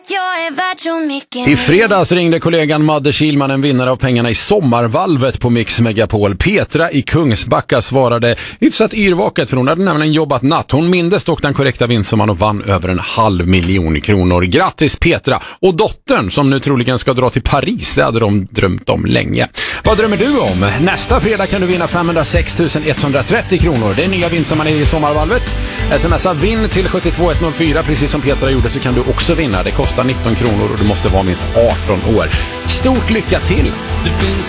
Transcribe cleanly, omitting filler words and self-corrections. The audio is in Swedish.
Jag är värd så mycket. I fredags ringde kollegan Madde Kilman, en vinnare av pengarna i sommarvalvet på Mix Megapol. Petra i Kungsbacka svarade hyfsat yrvaket, för hon hade nämligen jobbat natt. Hon mindes dock den korrekta vinstsumman och vann över 500 000 kronor. Grattis Petra! Och dottern, som nu troligen ska dra till Paris, det hade de drömt om länge. Vad drömmer du om? Nästa fredag kan du vinna 506 130 kronor. Det är nya vinstsumman i sommarvalvet. Smsa vinn till 72104, precis som Petra gjorde, så kan du också vinna. Det kostar 19 kronor och du måste vara minst 18 år. Stort lycka till! Det finns